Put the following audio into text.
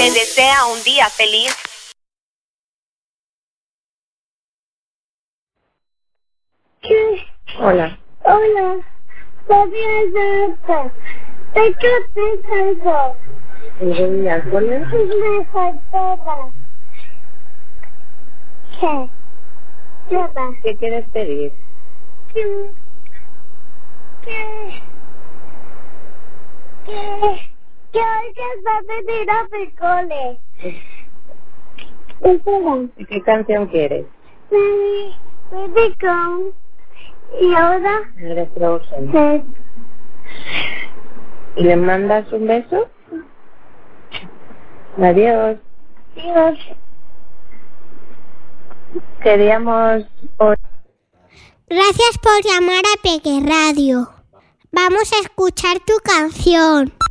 te desea un día feliz. Hola. Hola. ¿De qué piensas? ¿Y alcohol? Me faltaba. ¿Qué? ¿Qué quieres pedir? ¿Qué? Alguien va a venir a mi cole. Espera. ¿Y qué canción quieres? Baby Gone. Y ahora... De Frozen. Sí. ¿Y le mandas un beso? Adiós. Dios. Queríamos... Gracias por llamar a Peque Radio. Vamos a escuchar tu canción.